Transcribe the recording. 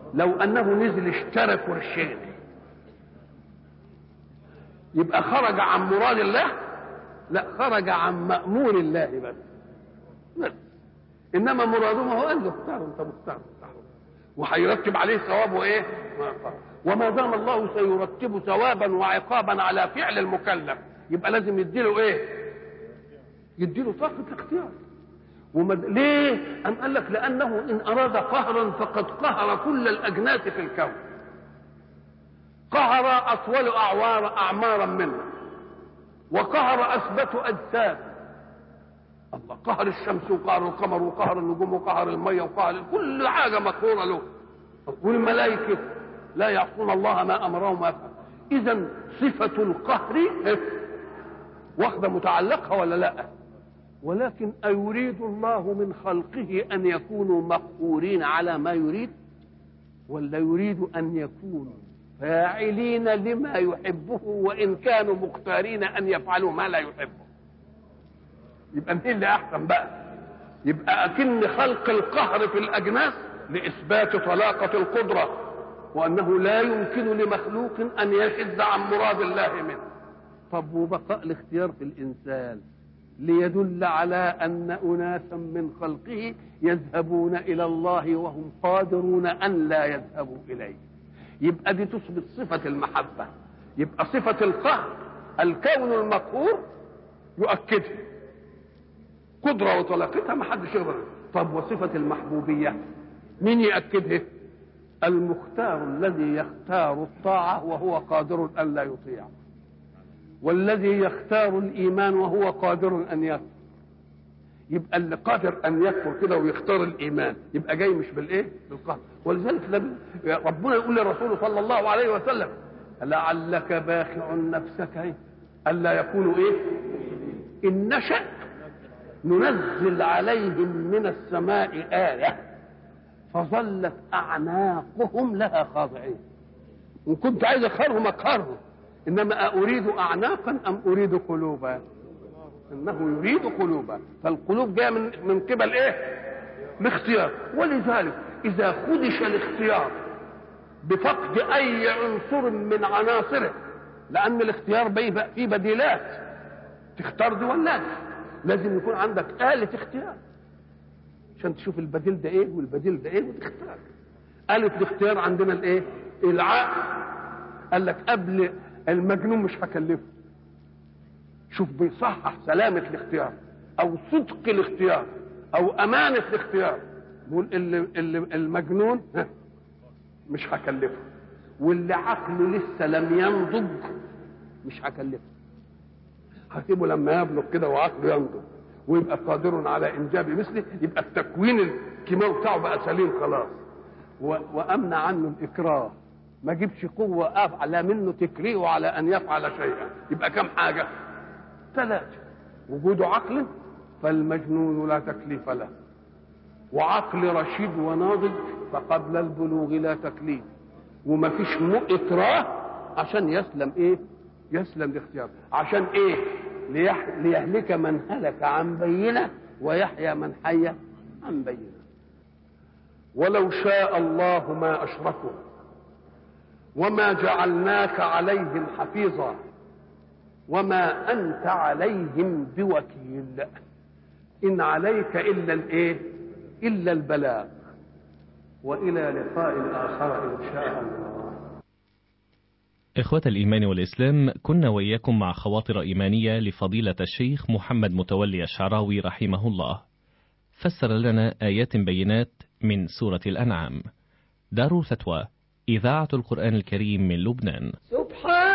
لو أنه نزل اشترى قرشين يبقى خرج عن مراد الله؟ لا، خرج عن مأمور الله بس. إنما مراده ما هو قال له اختار أنت مختار وهيرتب عليه ثواب وإيه؟ وما دام الله سيرتب ثوابا وعقابا على فعل المكلف يبقى لازم يديله إيه؟ يديله طاقة اختيار. ليه؟ أم قال لك لأنه إن أراد قهرا فقد قهر كل الأجناس في الكون، قهر أطول أعمارا منه، وقهر أثبت أجساد. الله قهر الشمس وقهر القمر وقهر النجوم وقهر المية وقهر كل حاجة مقهورة له، والملائكة لا يعصون الله ما أمرهم ويفعل. إذا صفة القهر واخدة متعلقها ولا لا؟ ولكن أيريد الله من خلقه أن يكونوا مقهورين على ما يريد، ولا يريد أن يكونوا فاعلين لما يحبه وإن كانوا مختارين أن يفعلوا ما لا يحبه؟ يبقى مين اللي أحسن بقى؟ يبقى أكن خلق القهر في الأجناس لإثبات طلاقة القدرة، وأنه لا يمكن لمخلوق أن يشذ عن مراد الله منه. طب وبقاء الاختيار في الإنسان ليدل على أن أناسا من خلقه يذهبون إلى الله وهم قادرون أن لا يذهبوا إليه. يبقى دي تثبت صفة المحبة. يبقى صفة القهر الكون المقهور يؤكدها، قدرة وطلاقتها ما حدش يقدر. طب وصفة المحبوبية مين يؤكدها؟ المختار الذي يختار الطاعة وهو قادر أن لا يطيع، والذي يختار الإيمان وهو قادر أن يكفر. يبقى اللي قادر أن يكفر كده ويختار الإيمان يبقى جاي مش بالإيه؟ بالقهر. ولذلك ربنا يقول للرسول صلى الله عليه وسلم لعلك باخع نفسك ألا يكونوا إيه؟ إن نشأ ننزل عليهم من السماء آية فظلت أعناقهم لها خاضعين. إن كنت عايز أقهرهم أقهرهم، إنما أريد أعناقا أم أريد قلوبا؟ إنه يريد قلوبا. فالقلوب جاء من قبل إيه؟ الاختيار. ولذلك إذا خدش الاختيار بفقد أي عنصر من عناصره، لأن الاختيار فيه بديلات، تختار دي ولا دي، لازم يكون عندك آلة اختيار عشان تشوف البديل ده إيه والبديل ده إيه وتختار. آلة الاختيار عندنا الإيه؟ العقل. قال لك قبل المجنون مش هكلفه. شوف بيصحح سلامة الاختيار او صدق الاختيار او امانة الاختيار. بيقول المجنون مش هكلفه، واللي عقله لسه لم ينضج مش هكلفه، هسيبه لما يبلغ كده وعقله ينضج ويبقى قادر على انجاب مثله، يبقى التكوين الكيماوي بتاعه بقى سليم خلاص. وامنع عنه الاكراه، ما جيبش قوة أعلى منه تكريه على أن يفعل شيئا. يبقى كم حاجة؟ 3. وجود عقل فالمجنون لا تكليف له، وعقل رشيد وناضج فقبل البلوغ لا تكليف، وما فيش إكراه عشان يسلم إيه؟ يسلم الاختيار. عشان إيه؟ ليهلك من هلك عن بينة ويحيى من حي عن بينة. ولو شاء الله ما أشركوا وما جعلناك عليهم حفيظا وما أنت عليهم بوكيل إن عليك إلا الإيه؟ إلا البلاغ. وإلى لقاء آخر إن شاء الله. إخوة الإيمان والإسلام، كنا وإياكم مع خواطر إيمانية لفضيلة الشيخ محمد متولي الشعراوي رحمه الله، فسر لنا آيات بينات من سورة الأنعام. دار فتوى إذاعة القرآن الكريم من لبنان. سبحان